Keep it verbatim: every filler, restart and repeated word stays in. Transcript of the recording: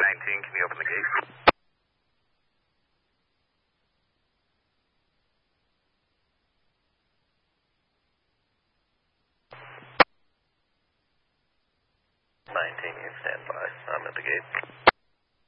nineteen, can you open the gate? nineteen, you stand by. I'm at the gate.